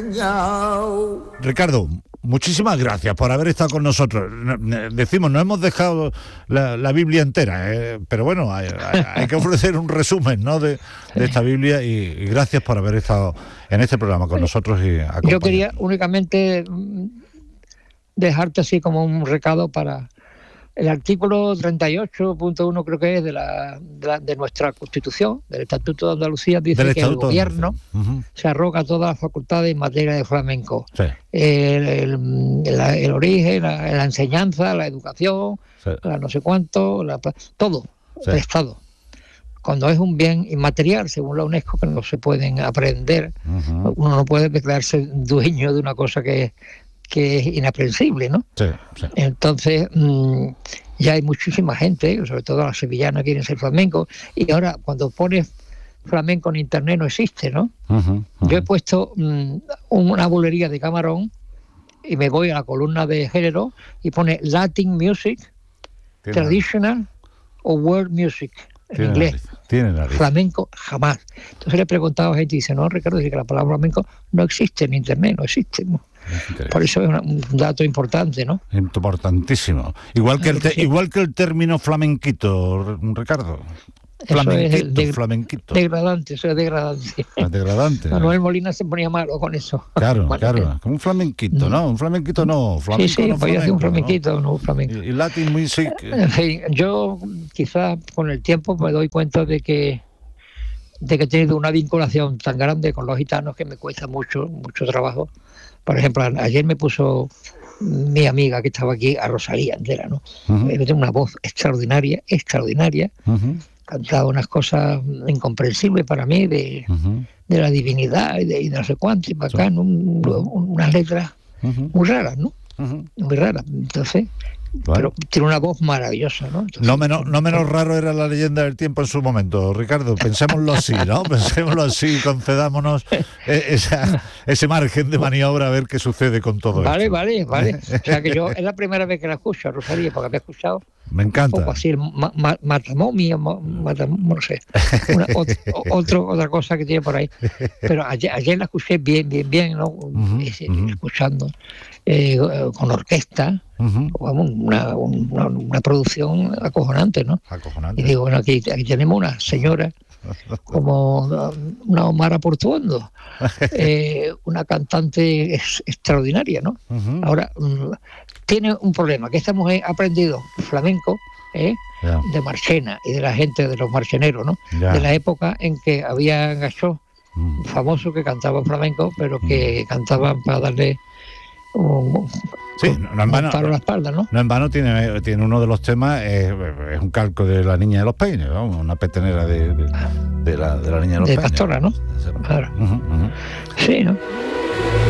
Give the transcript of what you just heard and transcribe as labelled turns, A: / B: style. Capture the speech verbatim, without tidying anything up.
A: empeñado.
B: Ricardo, muchísimas gracias por haber estado con nosotros. Decimos, no hemos dejado la, la Biblia entera, eh, pero bueno, hay, hay, hay que ofrecer un resumen, ¿no?, de, de esta Biblia, y, y gracias por haber estado en este programa con nosotros y acompañarnos.
C: Yo quería únicamente dejarte así como un recado para el artículo treinta y ocho punto uno, creo que es de la, de, la, de nuestra Constitución, del Estatuto de Andalucía, dice
B: Del
C: que el
B: Estatuto
C: gobierno
B: uh-huh.
C: se arroga todas las facultades en materia de flamenco.
B: Sí.
C: El, el, el, el origen, la, la enseñanza, la educación, sí. la no sé cuánto, la, todo, sí. el Estado. Cuando es un bien inmaterial, según la UNESCO, que no se pueden aprender, uh-huh. uno no puede declararse dueño de una cosa que que es inaprensible, ¿no?
B: Sí, sí.
C: Entonces, mmm, ya hay muchísima gente, sobre todo las sevillanas quieren ser flamencos, y ahora cuando pones flamenco en internet no existe, ¿no?
B: Uh-huh, uh-huh.
C: Yo he puesto mmm, una bulería de Camarón y me voy a la columna de género y pone Latin Music, ¿Tiene Traditional nariz? O World Music, en
B: Tiene
C: inglés.
B: Nariz. Tiene nariz.
C: Flamenco jamás. Entonces le he preguntado a gente y dice, no, Ricardo, dice que la palabra flamenco no existe en internet, no existe, ¿no? Por eso es una, un dato importante, ¿no?
B: Importantísimo. Igual que el te, igual que el término flamenquito, Ricardo. Flamenquito,
C: eso es de,
B: flamenquito.
C: Degradante, eso es degradante.
B: Es degradante.
C: Manuel Molina se ponía malo con eso.
B: Claro,
C: bueno,
B: claro. Un flamenquito, ¿no? Un flamenquito no. Flamenco,
C: sí, sí,
B: no
C: podía ser un flamenquito,
B: ¿no?
C: no un flamenco.
B: Y, y Latin music.
C: En fin, yo quizás con el tiempo me doy cuenta de que de que he tenido una vinculación tan grande con los gitanos que me cuesta mucho, mucho trabajo. Por ejemplo, ayer me puso mi amiga que estaba aquí a Rosalía entera, ¿no? Uh-huh. Tiene una voz extraordinaria, extraordinaria. Uh-huh. Cantaba unas cosas incomprensibles para mí de, uh-huh. de la divinidad y de, y de no sé cuánto, y para acá, ¿no? Un, un, unas letras uh-huh. muy raras, ¿no? Uh-huh. Muy raras. Entonces, bueno. Pero tiene una voz maravillosa, ¿no? Entonces,
B: no menos, no menos raro era la leyenda del tiempo en su momento, Ricardo. Pensémoslo así, ¿no? Pensémoslo así, concedámonos esa, ese margen de maniobra a ver qué sucede con todo
C: vale,
B: esto.
C: Vale, vale, vale. O sea que yo es la primera vez que la escucho a Rosalía, porque había escuchado
B: me encanta.
C: Un poco así, el ma, ma, matamomia, ma, matam, no sé, una, ot, otro, otra cosa que tiene por ahí. Pero ayer, ayer la escuché bien, bien, bien, ¿no? Uh-huh, uh-huh. Escuchando eh, con orquesta, uh-huh. una, una, una producción acojonante, ¿no?
B: Acojonante.
C: Y digo, bueno, aquí, aquí tenemos una señora como una Omar Portuondo, eh, una cantante es, extraordinaria, ¿no? Uh-huh. Ahora, um, tiene un problema, que esta mujer ha aprendido flamenco ¿eh? yeah. de Marchena y de la gente de los marcheneros, ¿no? Yeah. De la época en que había gachos mm. famosos que cantaban flamenco, pero que mm. cantaban para darle un,
B: sí,
C: un,
B: no en vano,
C: un paro a la espalda, ¿no?
B: No en vano tiene, tiene uno de los temas, es, es un calco de La Niña de los Peines, ¿no? Una petenera de, de, de, la, de la Niña de los
C: de
B: Peines.
C: Pastora, ¿no? Claro. Uh-huh, uh-huh. Sí, ¿no?